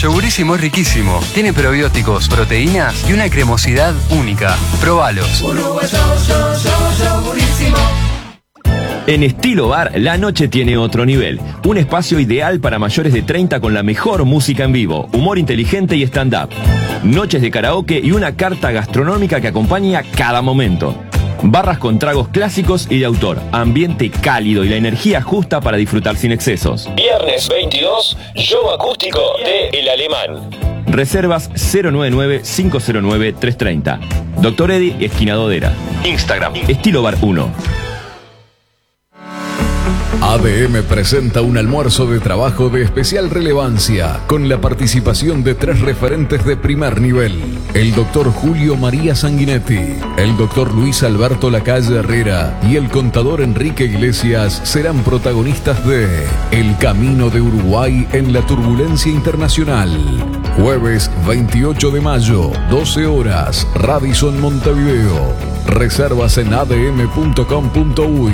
Yogurísimo es riquísimo. Tiene probióticos, proteínas y una cremosidad única. Probalos. Yogurísimo. En Estilo Bar, la noche tiene otro nivel. Un espacio ideal para mayores de 30 con la mejor música en vivo, humor inteligente y stand-up. Noches de karaoke y una carta gastronómica que acompaña cada momento. Barras con tragos clásicos y de autor, ambiente cálido y la energía justa para disfrutar sin excesos. Viernes 22, show acústico de El Alemán. Reservas 099-509-330. Dr. Eddy, esquina Dodera. Instagram, Estilo Bar 1. ADM presenta un almuerzo de trabajo de especial relevancia con la participación de 3 referentes de primer nivel. El doctor Julio María Sanguinetti, el doctor Luis Alberto Lacalle Herrera y el contador Enrique Iglesias serán protagonistas de El Camino de Uruguay en la turbulencia internacional. Jueves 28 de mayo, 12 horas, Radisson Montevideo. Reservas en adm.com.uy.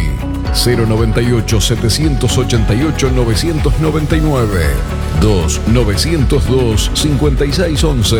098-788-999 2-902-5611.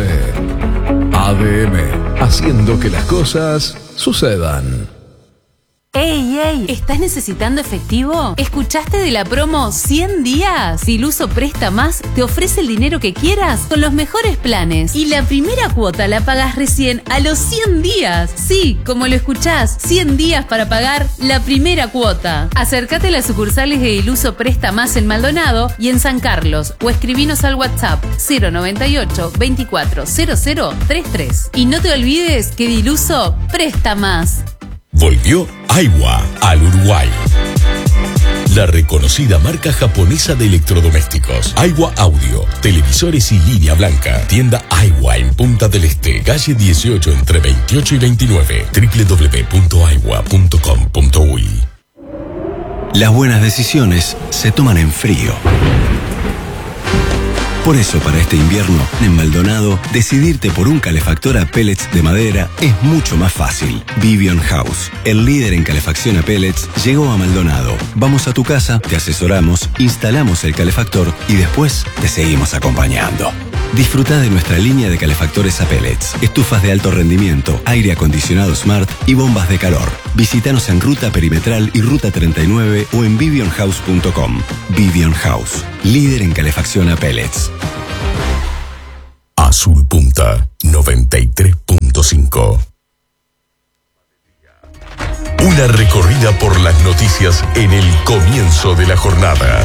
ADM, haciendo que las cosas sucedan. ¡Ey, ey! ¿Estás necesitando efectivo? ¿Escuchaste de la promo 100 días? Diluso Presta Más te ofrece el dinero que quieras con los mejores planes. Y la primera cuota la pagas recién a los 100 días. Sí, como lo escuchás, 100 días para pagar la primera cuota. Acércate a las sucursales de Diluso Presta Más en Maldonado y en San Carlos o escribinos al WhatsApp 098 24 00 33. Y no te olvides que Diluso Presta Más. Volvió Aiwa al Uruguay. La reconocida marca japonesa de electrodomésticos. Aiwa Audio, televisores y línea blanca. Tienda Aiwa en Punta del Este, calle 18 entre 28 y 29. www.aiwa.com.uy. Las buenas decisiones se toman en frío. Por eso, para este invierno, en Maldonado, decidirte por un calefactor a pellets de madera es mucho más fácil. Vivion House, el líder en calefacción a pellets, llegó a Maldonado. Vamos a tu casa, te asesoramos, instalamos el calefactor y después te seguimos acompañando. Disfruta de nuestra línea de calefactores a pellets, estufas de alto rendimiento, aire acondicionado Smart y bombas de calor. Visítanos en Ruta Perimetral y Ruta 39 o en vivionhouse.com. Vivion House, líder en calefacción a pellets. Azul Punta 93.5. Una recorrida por las noticias en el comienzo de la jornada.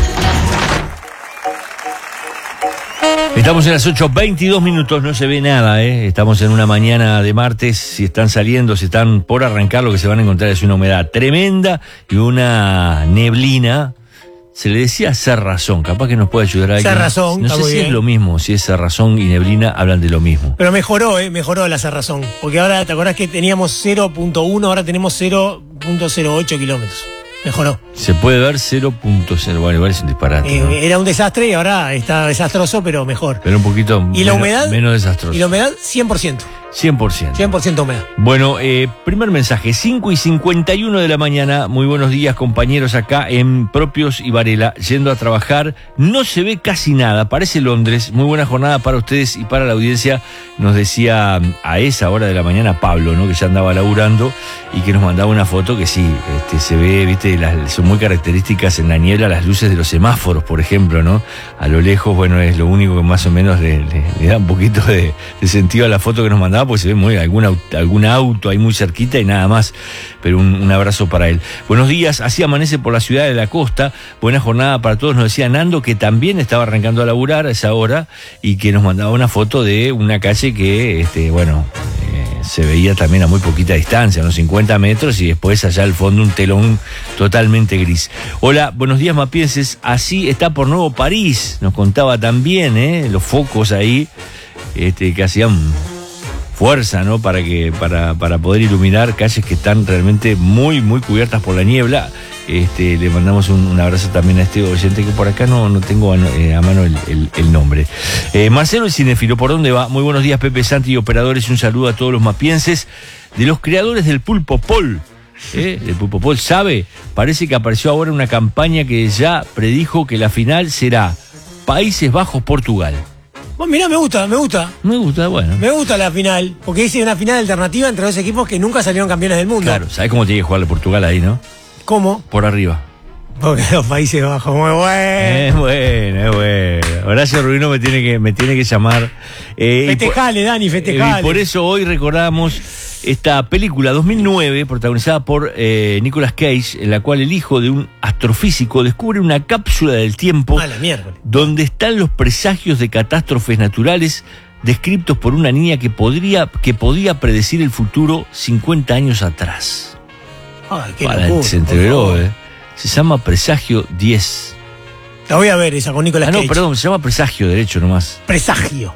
Estamos en las 8:22, no se ve nada, Estamos en una mañana de martes. Si están saliendo, si están por arrancar, lo que se van a encontrar es una humedad tremenda y una neblina. Se le decía cerrazón, capaz que nos puede ayudar a alguien. Cerrazón, no sé si bien. Es lo mismo, si es cerrazón y neblina, hablan de lo mismo. Pero mejoró la cerrazón. Porque ahora, ¿te acordás que teníamos 0.1, ahora tenemos 0.08 kilómetros? Mejoró. Se puede ver 0.0, bueno, igual es un disparate. Era un desastre y ahora está desastroso, pero mejor. Pero un poquito ¿Y la humedad? Menos desastroso. Y la humedad, 100%. 100%. 100% humedad. Bueno, primer mensaje, 5:51 de la mañana. Muy buenos días, compañeros, acá en Propios y Varela, yendo a trabajar. No se ve casi nada, parece Londres. Muy buena jornada para ustedes y para la audiencia. Nos decía a esa hora de la mañana Pablo, ¿no? Que ya andaba laburando y que nos mandaba una foto que sí, se ve, viste, son muy características en la niebla las luces de los semáforos, por ejemplo, ¿no? A lo lejos, bueno, es lo único que más o menos le da un poquito de sentido a la foto que nos mandaba, porque se ve muy algún auto ahí muy cerquita y nada más, pero un abrazo para él. Buenos días, así amanece por la ciudad de la costa, buena jornada para todos, nos decía Nando, que también estaba arrancando a laburar a esa hora y que nos mandaba una foto de una calle que, se veía también a muy poquita distancia, unos 50 metros, y después allá al fondo un telón totalmente gris. Hola, buenos días, mapienses, así está por Nuevo París, nos contaba también, los focos ahí, que hacían fuerza, ¿no? Para poder iluminar calles que están realmente muy, muy cubiertas por la niebla. Le mandamos un abrazo también a este oyente que por acá no tengo a mano el nombre. Marcelo el cinéfilo, ¿por dónde va? Muy buenos días, Pepe, Santi y operadores, un saludo a todos los mapienses, de los creadores del Pulpo Pol. Del Pulpo Pol, ¿sabe? Parece que apareció ahora una campaña que ya predijo que la final será Países Bajos-Portugal. Pues mirá, me gusta. Me gusta, bueno. Me gusta la final, porque es una final alternativa entre dos equipos que nunca salieron campeones del mundo. Claro, ¿sabés cómo tiene que jugarle Portugal ahí, no? ¿Cómo? Por arriba. Porque los Países Bajos, muy bueno. Es bueno. Horacio Rubino me tiene que llamar. Festejale, Dani, festejale. Y por eso hoy recordamos esta película 2009, protagonizada por Nicolas Cage, en la cual el hijo de un astrofísico descubre una cápsula del tiempo donde están los presagios de catástrofes naturales descritos por una niña que podía predecir el futuro 50 años atrás. Ay, qué locura, se entreveró, Se llama Presagio 10. La voy a ver esa con Nicolas Cage. No, perdón, se llama Presagio, derecho nomás. Presagio.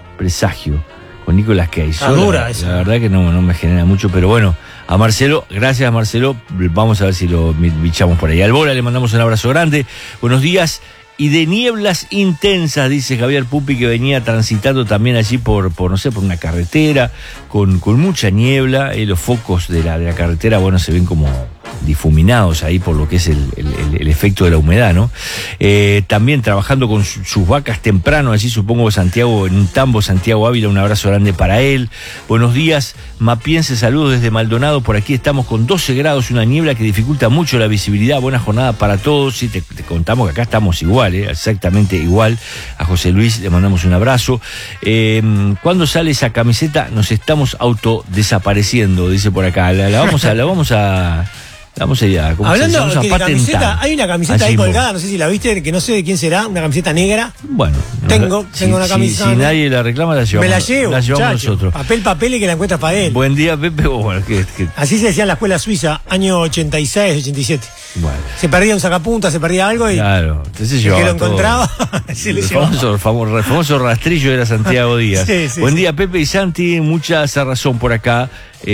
Con Nicolas Cage. Dura la verdad que no me genera mucho, pero bueno, a Marcelo, gracias a Marcelo, vamos a ver si lo bichamos por ahí. Al Bola le mandamos un abrazo grande. Buenos días. Y de nieblas intensas, dice Javier Pupi, que venía transitando también allí por una carretera, con mucha niebla. Los focos de la carretera, bueno, se ven como difuminados ahí por lo que es el efecto de la humedad, ¿no? También trabajando con sus vacas temprano, allí supongo Santiago, en un tambo, Santiago Ávila, un abrazo grande para él. Buenos días, Mapiense, saludos desde Maldonado, por aquí estamos con 12 grados, una niebla que dificulta mucho la visibilidad. Buena jornada para todos. Sí, te contamos que acá estamos igual, exactamente igual. A José Luis le mandamos un abrazo. ¿Cuándo sale esa camiseta? Nos estamos autodesapareciendo, dice por acá. La vamos a hablando de camiseta, hay una camiseta ahí colgada, no sé si la viste, que no sé de quién será, una camiseta negra. Bueno, tengo una camiseta. Si nadie la reclama, la llevamos. Me la llevo, nosotros. Papel y que la encuentras para él. Buen día, Pepe. Bueno, así se decía en la escuela suiza, año 86, 87. Bueno. Se perdía un sacapunta, se perdía algo y claro, entonces el que lo encontraba se le llevaba. El famoso rastrillo era Santiago Díaz. Sí, buen día, Pepe y Santi, mucha razón por acá.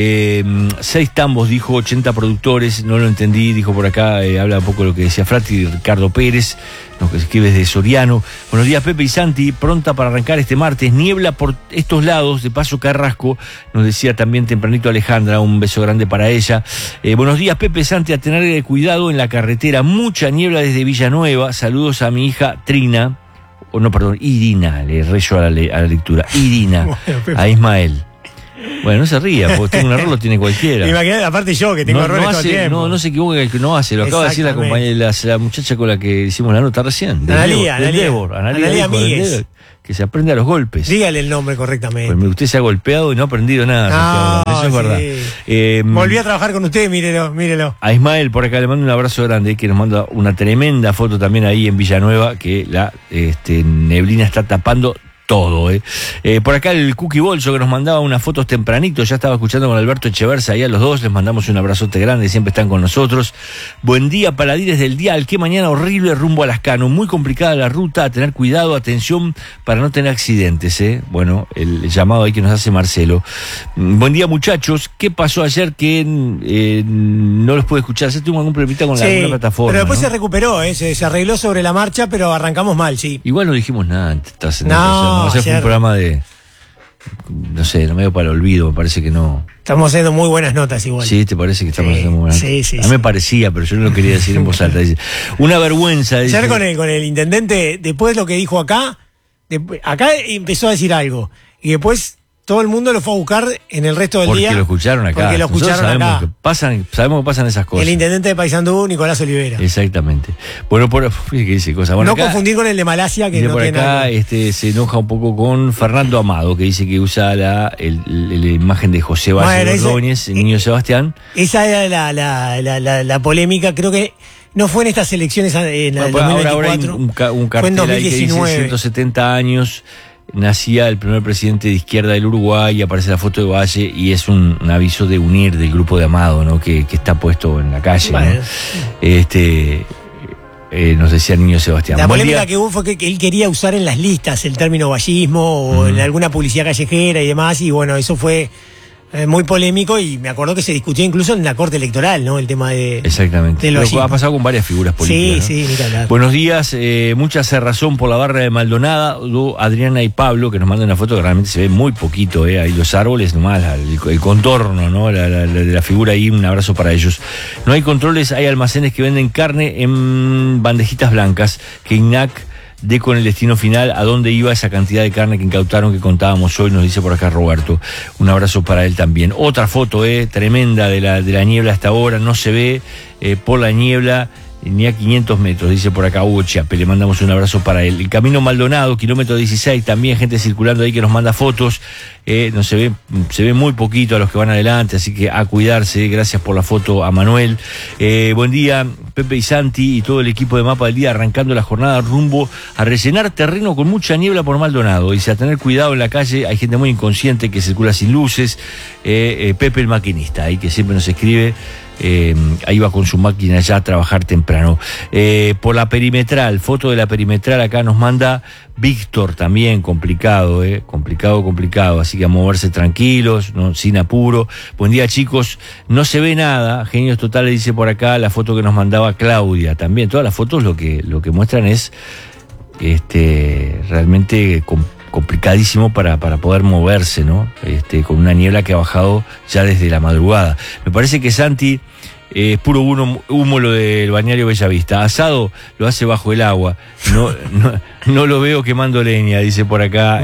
6 tambos, dijo, 80 productores, no lo entendí, dijo por acá, habla un poco de lo que decía Frati, Ricardo Pérez, lo que escribe desde Soriano. Buenos días, Pepe y Santi, pronta para arrancar este martes, niebla por estos lados, de Paso Carrasco, nos decía también tempranito Alejandra, un beso grande para ella. Buenos días, Pepe y Santi, a tener cuidado en la carretera, mucha niebla desde Villanueva, saludos a mi hija Trina, Irina, le reyo a la lectura, Irina, a Ismael. Bueno, no se ría, porque tengo un error, lo tiene cualquiera. Imagínate, aparte yo, que tengo errores todo el tiempo. No se equivoca el que no hace, lo acaba de decir la compañera, la muchacha con la que hicimos la nota recién. Analía Míguez, que se aprende a los golpes. Dígale el nombre correctamente. Pues usted se ha golpeado y no ha aprendido nada. Eso es verdad. Volví a trabajar con usted, mírelo. A Ismael, por acá le mando un abrazo grande, que nos manda una tremenda foto también ahí en Villanueva, que la neblina está tapando todo, Por acá el Cookie Bolso, que nos mandaba unas fotos tempranito, ya estaba escuchando con Alberto Echeverza ahí a los dos, les mandamos un abrazote grande, siempre están con nosotros. Buen día, paladines del Dial, qué mañana horrible rumbo a Lascano, muy complicada la ruta, a tener cuidado, atención para no tener accidentes, Bueno, el llamado ahí que nos hace Marcelo. Buen día, muchachos, ¿qué pasó ayer que no los pude escuchar? ¿Se tuvo algún problemita con la plataforma? Pero después se recuperó, se arregló sobre la marcha, pero arrancamos mal, sí. Igual no dijimos nada, no, fue un programa de, no sé, medio para el olvido, me parece que no. Estamos haciendo muy buenas notas igual. Sí, ¿te parece que estamos haciendo muy buenas notas? Sí. A mí me parecía, pero yo no lo quería decir en voz alta. Dice, una vergüenza. Dice. Ayer con el intendente, después de lo que dijo acá empezó a decir algo, y después todo el mundo lo fue a buscar en el resto del día. Porque lo escucharon acá. Sabemos que pasan esas cosas. El intendente de Paysandú, Nicolás Olivera. Exactamente. Bueno, que dice cosas. Bueno, no acá, confundir con el de Malasia, que no por tiene acá se enoja un poco con Fernando Amado, que dice que usa la imagen de José Valle Ordóñez, el niño Sebastián. Esa era la polémica, creo que no fue en estas elecciones en el 2024. Ahora hay un cartel ahí que dice 170 años. Nacía el primer presidente de izquierda del Uruguay, aparece la foto de Valle y es un aviso de unir del grupo de Amado, ¿no? Que está puesto en la calle, bueno. ¿No? Nos decía el niño Sebastián. La polémica que hubo fue que él quería usar en las listas el término vallismo o en alguna publicidad callejera y demás, y bueno, eso fue muy polémico y me acuerdo que se discutió incluso en la Corte Electoral, ¿no? El tema de... Exactamente. Lo ha pasado con varias figuras políticas. Sí, ¿no? Mira. Buenos días, mucha cerrazón por la barra de Maldonado, Adriana y Pablo, que nos mandan una foto que realmente se ve muy poquito, ahí los árboles, nomás el contorno, ¿no? De la figura ahí, un abrazo para ellos. No hay controles, hay almacenes que venden carne en bandejitas blancas, que INAC dé con el destino final, a dónde iba esa cantidad de carne que incautaron, que contábamos hoy, nos dice por acá Roberto. Un abrazo para él también. Otra foto tremenda de la niebla hasta ahora, no se ve por la niebla ni a 500 metros, dice por acá Hugo Chiape, le mandamos un abrazo para él. El Camino Maldonado, kilómetro 16, también gente circulando ahí que nos manda fotos, no se ve muy poquito a los que van adelante, así que a cuidarse. Gracias por la foto a Manuel. Buen día, Pepe y Santi y todo el equipo de Mapa del Día, arrancando la jornada rumbo a rellenar terreno con mucha niebla por Maldonado. Dice, a tener cuidado en la calle, hay gente muy inconsciente que circula sin luces. Pepe el maquinista, ahí que siempre nos escribe. Ahí va con su máquina ya a trabajar temprano. Por la perimetral, foto de la perimetral acá nos manda Víctor, también complicado, complicado, así que a moverse tranquilos, ¿no? Sin apuro. Buen día, chicos, no se ve nada, genios totales, dice por acá la foto que nos mandaba Claudia. También todas las fotos lo que muestran es realmente complicadísimo para poder moverse, ¿no? Con una niebla que ha bajado ya desde la madrugada. Me parece que Santi es puro humo lo del balneario Bellavista. Asado lo hace bajo el agua. No lo veo quemando leña, dice por acá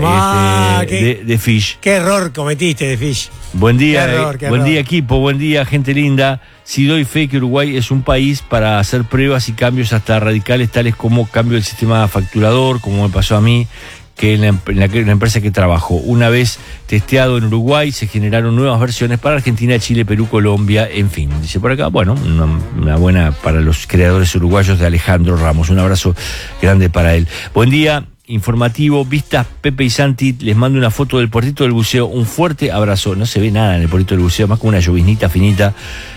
de Fish. Qué error cometiste, de Fish. Buen día, buen día equipo, buen día gente linda. Sí doy fe que Uruguay es un país para hacer pruebas y cambios hasta radicales, tales como cambio del sistema facturador, como me pasó a mí, que en la empresa que trabajo. Una vez testeado en Uruguay, se generaron nuevas versiones para Argentina, Chile, Perú, Colombia, en fin. Dice por acá, bueno, una buena para los creadores uruguayos de Alejandro Ramos. Un abrazo grande para él. Buen día, informativo, vistas Pepe y Santi, les mando una foto del puertito del buceo, un fuerte abrazo. No se ve nada en el puertito del buceo, más como una lloviznita finita.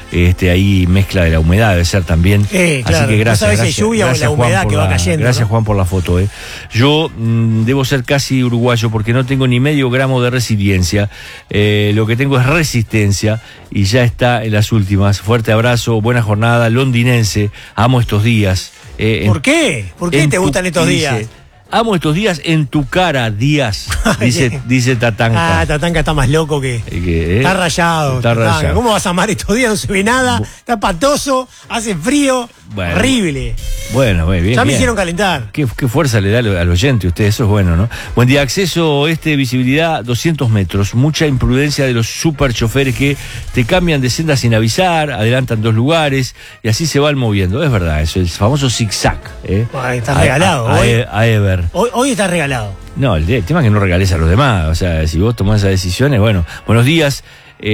Ahí mezcla de la humedad debe ser también. Claro, así que gracias. No sabes si lluvia o la humedad que va cayendo. Gracias, ¿no? Juan, por la foto. Yo debo ser casi uruguayo porque no tengo ni medio gramo de resiliencia. Lo que tengo es resistencia y ya está en las últimas. Fuerte abrazo, buena jornada, londinense. Amo estos días. ¿Por qué? ¿Por qué te gustan estos días? Amo estos días en tu cara, Díaz, dice Tatanka. Tatanka está más loco que está rayado. Está rayado. ¿Cómo vas a amar estos días? No se ve nada, está patoso, hace frío, horrible. Bueno, bien. Ya me hicieron calentar. Qué fuerza le da al oyente usted, eso es bueno, ¿no? Buen día, acceso visibilidad 200 metros, mucha imprudencia de los super choferes que te cambian de senda sin avisar, adelantan 2 lugares y así se van moviendo. Es verdad, eso, el famoso zigzag. Está regalado. A Ever. Hoy está regalado. No, el tema es que no regales a los demás. O sea, si vos tomás esas decisiones, bueno. Buenos días.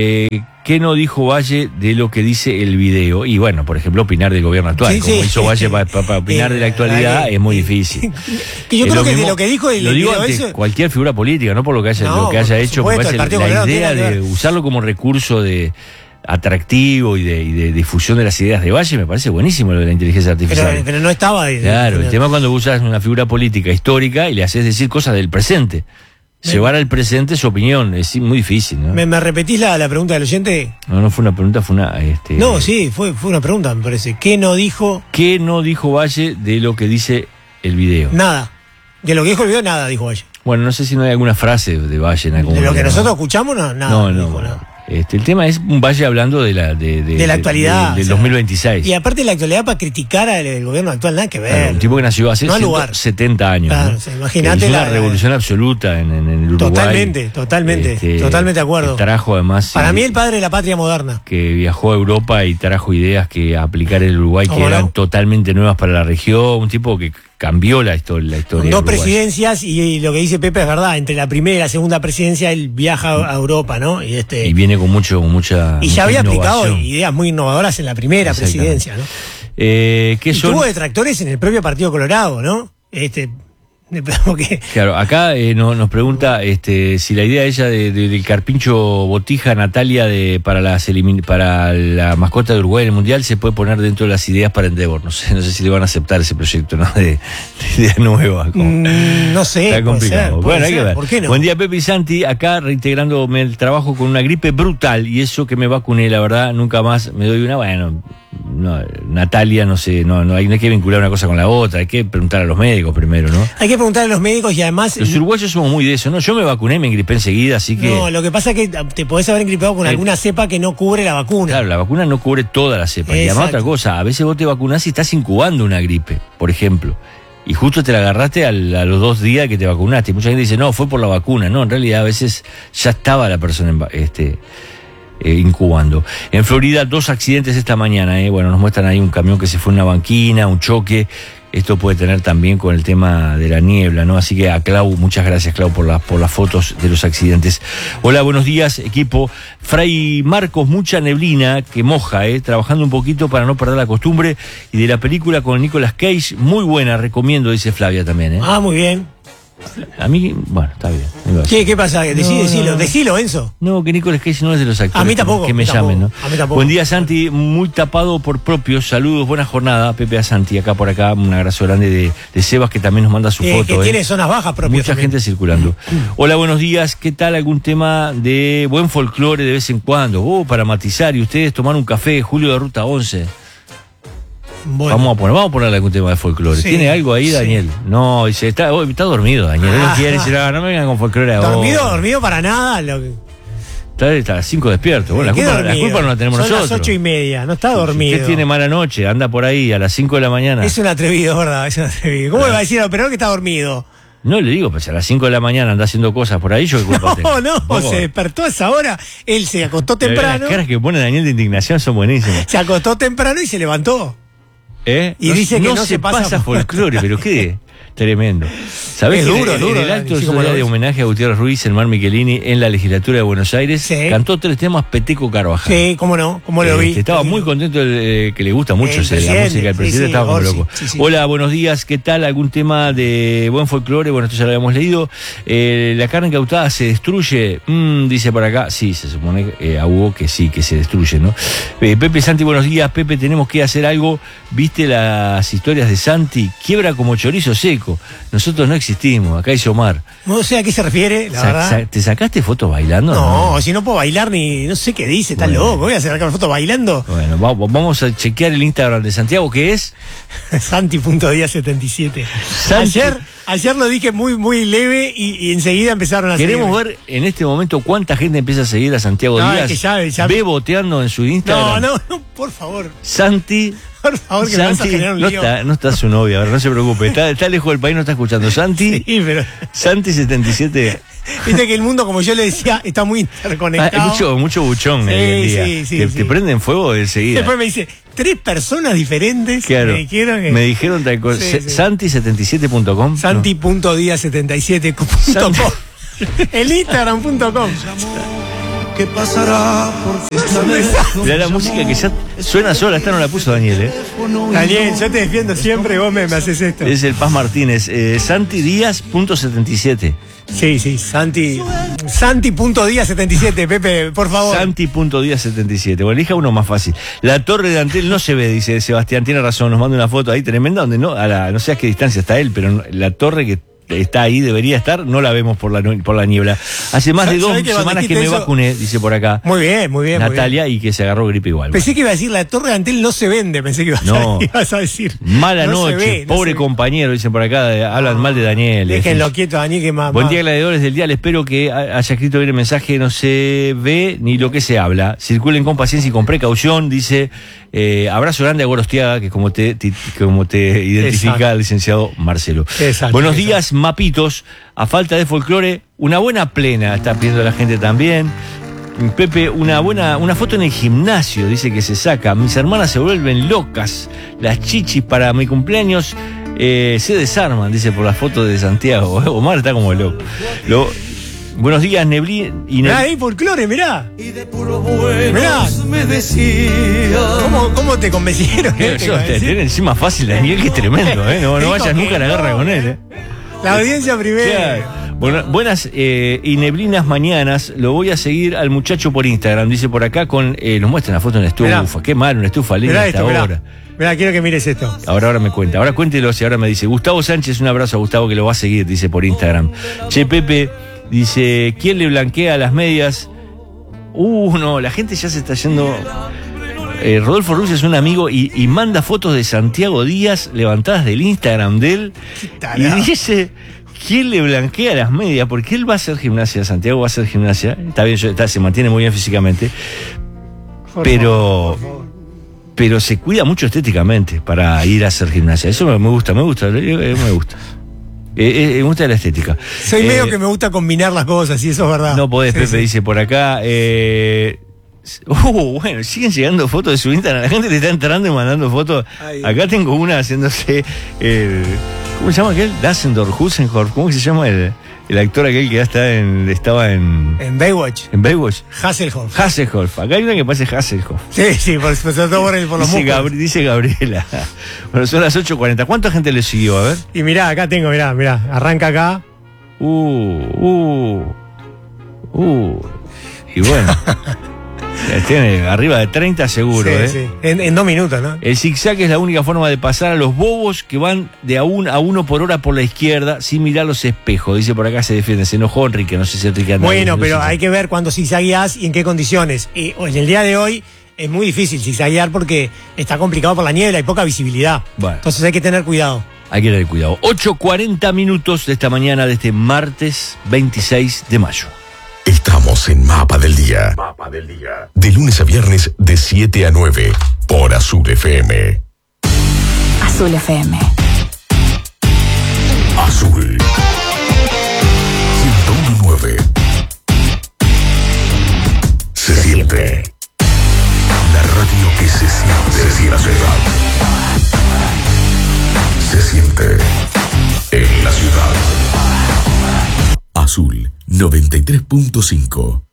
¿Qué no dijo Valle de lo que dice el video? Y bueno, por ejemplo, opinar del gobierno actual. Como hizo Valle para opinar de la actualidad, es muy difícil. Que yo creo que de lo que dijo el lo digo video ante eso... cualquier figura política, no por lo que haya hecho. Me parece la idea de usarlo como recurso de atractivo y de difusión de las ideas de Valle, me parece buenísimo lo de la inteligencia artificial. Pero no estaba... Claro, el tema es cuando usas una figura política histórica y le haces decir cosas del presente. Llevar al presente su opinión es muy difícil, ¿no? ¿Me repetís la pregunta del oyente? No fue una pregunta, fue una... No, sí, fue una pregunta, me parece. ¿Qué no dijo Valle de lo que dice el video? Nada. De lo que dijo el video, nada, dijo Valle. Bueno, no sé si no hay alguna frase de Valle en algún momento. De lo que nosotros escuchamos, nada. No dijo nada. El tema es un Valle hablando de la actualidad. Del 2026. Y aparte de la actualidad para criticar al gobierno actual, nada que ver. Claro, un tipo que nació hace 70 años. Claro, ¿no? Imagínate una revolución absoluta en el Uruguay. Totalmente de acuerdo. Trajo además... Para mí el padre de la patria moderna. Que viajó a Europa y trajo ideas que aplicar en el Uruguay que eran totalmente nuevas para la región. Un tipo que cambió la historia. Con 2 presidencias y lo que dice Pepe es verdad. Entre la primera y la segunda presidencia él viaja a Europa, ¿no? Y viene con mucha y ya había aplicado ideas muy innovadoras en la primera presidencia, ¿no? Tuvo detractores en el propio Partido Colorado, ¿no? Claro, acá nos pregunta si la idea ella del carpincho Botija Natalia para la mascota de Uruguay en el Mundial se puede poner dentro de las ideas para Endeavor. No sé si le van a aceptar ese proyecto, ¿no? De idea nueva. No sé. Está complicado. Bueno, hay que ver. ¿Por qué no? Buen día, Pepe y Santi, acá reintegrándome el trabajo con una gripe brutal y eso que me vacuné, la verdad, nunca más me doy una. Bueno, no, Natalia, no sé, no hay que vincular una cosa con la otra, hay que preguntar a los médicos primero, ¿no? Hay que preguntar a los médicos y además... Los uruguayos somos muy de eso, ¿no? Yo me vacuné y me engripé enseguida, así que... No, lo que pasa es que te podés haber engripado con alguna cepa que no cubre la vacuna. Claro, la vacuna no cubre toda la cepa. Y además otra cosa, a veces vos te vacunás y estás incubando una gripe, por ejemplo. y justo te la agarraste a los 2 días que te vacunaste. Y mucha gente dice, no, fue por la vacuna. No, en realidad a veces ya estaba la persona incubando. En Florida, 2 accidentes esta mañana. Bueno, nos muestran ahí un camión que se fue en una banquina, un choque. Esto puede tener también con el tema de la niebla, ¿no? Así que a Clau, muchas gracias, Clau, por las fotos de los accidentes. Hola, buenos días, equipo. Fray Marcos, mucha neblina que moja, trabajando un poquito para no perder la costumbre. Y de la película con Nicolas Cage, muy buena, recomiendo, dice Flavia también, Ah, muy bien. A mí, bueno, está bien. ¿Qué pasa? Decilo, Enzo. No, que Nicolas Cage no es de los actores. A mí tampoco. Que me llamen, ¿no? A mí tampoco. Buen día, Santi. Muy tapado por propios. Saludos, buena jornada. Pepe a Santi, acá por acá. Un abrazo grande de Sebas, que también nos manda su foto. Que tiene zonas bajas propias. Mucha también. gente circulando. Hola, buenos días. ¿Qué tal? ¿Algún tema de buen folclore de vez en cuando? Para matizar y ustedes tomar un café. Julio de Ruta 11. Bueno. Vamos a ponerle algún tema de folclore. Sí, ¿tiene algo ahí, Daniel? Sí. No, dice, está dormido, Daniel. No quiere decir, no me vengan con folclore ahora. Dormido para nada. Está a las 5 despierto. Bueno, la culpa no la tenemos nosotros. Son las 8:30, no está dormido. ¿Qué tiene mala noche? Anda por ahí a las 5 de la mañana. Es un atrevido, ¿verdad? Es un atrevido. ¿Cómo le va a decir al operador que está dormido? No le digo, pues a las 5 de la mañana anda haciendo cosas por ahí, yo qué culpa tengo. No, se despertó a esa hora, él se acostó temprano. Las caras que pone Daniel de indignación son buenísimas. Se acostó temprano y se levantó. Y dice que no se pasa folclore, pero qué tremendo. ¿Sabés que duro, en el acto de homenaje a Gutiérrez Ruiz, el Mar Michelini, en la legislatura de Buenos Aires, cantó 3 temas Peteco Carvajal? Sí, cómo no, cómo lo vi. Estaba muy contento, que le gusta mucho la música, el presidente estaba como loco. Sí. Hola, buenos días, ¿qué tal? ¿Algún tema de buen folclore? Bueno, esto ya lo habíamos leído. La carne incautada se destruye, dice por acá. Sí, se supone a Hugo que sí, que se destruye, ¿no? Pepe Santi, buenos días. Pepe, tenemos que hacer algo. ¿Viste las historias de Santi? Quiebra como chorizo seco. Nosotros no existimos, acá dice Omar. No sé a qué se refiere, la verdad. ¿Te sacaste fotos bailando? No, si no puedo bailar ni no sé qué dice, está loco. Voy a sacar fotos bailando. Bueno, vamos a chequear el Instagram de Santiago, que es Santi.dia77. Ayer lo dije muy leve y enseguida empezaron a Queremos ver en este momento cuánta gente empieza a seguir a Santiago Díaz. Es que ya... Ve boteando en su Instagram. No, por favor. Santi. Por favor, que me vas a generar un lío. No está su novia, a ver, no se preocupe. Está lejos del país, no está escuchando. Santi. Sí, pero... Santi77. Viste que el mundo, como yo le decía, está muy interconectado. Hay mucho buchón en el día. Te prenden fuego enseguida. Después me dice, 3 personas diferentes claro, me dijeron tal cosa. Santi77.com. Santi.dia77.com. El Instagram.com. ¿Qué pasará? Mirá la música que ya suena sola, esta no la puso Daniel, Daniel, yo te defiendo siempre y vos me haces esto. Es el Paz Martínez, Santi.dia.77. Sí, Santi.dia77, Pepe, por favor. Santi.dia77. Bueno, elija uno más fácil. La torre de Antel no se ve, dice Sebastián, tiene razón, nos manda una foto ahí tremenda, donde no sé a qué distancia está él, pero la torre que está ahí, debería estar, no la vemos por la niebla. Hace más de 2 semanas que me vacuné, dice por acá. Muy bien. Natalia, y que se agarró gripe igual. Pensé que iba a decir, la torre de Antel no se vende, pensé que ibas a decir. Mala noche, pobre compañero, dicen por acá, hablan mal de Daniel. Déjenlo quieto, Daniel, que más. Buen día, gladiadores del dial, espero que haya escrito bien el mensaje, no se ve ni lo que se habla. Circulen con paciencia y con precaución, dice, abrazo grande a Gorostiaga, que como te identifica el licenciado Marcelo. Buenos días, mapitos, a falta de folclore, una buena plena, está pidiendo la gente también. Pepe, una foto en el gimnasio, dice que se saca. Mis hermanas se vuelven locas, las chichis para mi cumpleaños se desarman, dice por la foto de Santiago. Omar está como loco. Buenos días, neblina. Mirá ahí, folclore, mirá. Y de puro buenos me decía. ¿Cómo te convencieron? Tiene encima fácil, Daniel, que es tremendo, No vayas nunca a la guerra con él, La audiencia primero. Buenas y neblinas mañanas. Lo voy a seguir al muchacho por Instagram, dice por acá, nos muestra una foto en la estufa. Mirá. Qué mal, una estufa linda hasta ahora. Mirá, quiero que mires esto. Ahora me cuenta. Ahora cuéntelo, si ahora me dice Gustavo Sánchez, un abrazo a Gustavo que lo va a seguir, dice por Instagram. Che, Pepe, dice, ¿quién le blanquea las medias? No, la gente ya se está yendo. Rodolfo Ruz es un amigo y manda fotos de Santiago Díaz levantadas del Instagram de él y dice, ¿quién le blanquea las medias? Porque él va a hacer gimnasia, Santiago va a hacer gimnasia, está bien, se mantiene muy bien físicamente, pero pero se cuida mucho estéticamente para ir a hacer gimnasia. Eso me gusta. Me gusta la estética. Soy medio que me gusta combinar las cosas, y eso es verdad. No podés, Sí, Pepe, sí. dice por acá. Bueno, siguen llegando fotos de su Instagram. La gente le está entrando y mandando fotos. Ay. Acá tengo una haciéndose ¿cómo se llama aquel? Hussenhorf. ¿Cómo se llama el actor aquel que ya estaba en Baywatch. ¿En Baywatch? Hasselhoff. Acá hay una que parece Hasselhoff. Sí, por los músculos. Dice Gabriela. Bueno, son las 8:40. ¿Cuánta gente le siguió? A ver. Y mirá, acá tengo, mirá. Arranca acá. Y bueno. Tiene arriba de 30 seguro, Sí. En 2 minutos, ¿no? El zigzag es la única forma de pasar a los bobos que van de a 1 por hora por la izquierda sin mirar los espejos. Dice por acá, se defiende. Se enojó Enrique, no sé si Enrique anda. Bueno, pero hay que ver cuándo zigzagueás y en qué condiciones. En el día de hoy es muy difícil zigzaguear porque está complicado por la niebla, hay poca visibilidad. Bueno. Entonces hay que tener cuidado. Hay que tener cuidado. 8:40 minutos de esta mañana de este martes 26 de mayo. Estamos en Mapa del Día. De lunes a viernes de 7 a 9 por Azul FM. Azul FM. Azul 101.9. Se siente. La radio que se siente en la ciudad. Se siente en la ciudad. Azul 93.5.